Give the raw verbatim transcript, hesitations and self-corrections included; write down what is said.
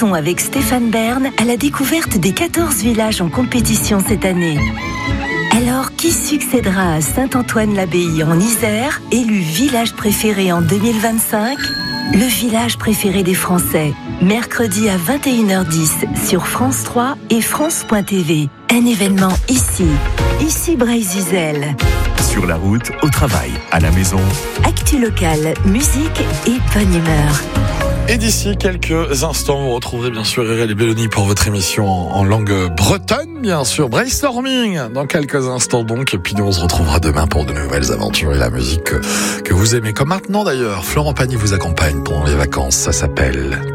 Partons avec Stéphane Bern à la découverte des quatorze villages en compétition cette année. Alors, qui succédera à Saint-Antoine-l'Abbaye en Isère, élu village préféré en deux mille vingt-cinq ? Le village préféré des Français, mercredi à vingt et une heures dix sur France trois et France point T V. Un événement ici, ici Brésil. Sur la route, au travail, à la maison. Actu locale, musique et bonne humeur. Et d'ici quelques instants, vous retrouverez bien sûr Irène et Belloni pour votre émission en, en langue bretonne, bien sûr. Brainstorming dans quelques instants donc. Et puis nous, on se retrouvera demain pour de nouvelles aventures et la musique que, que vous aimez. Comme maintenant d'ailleurs, Florent Pagny vous accompagne pendant les vacances. Ça s'appelle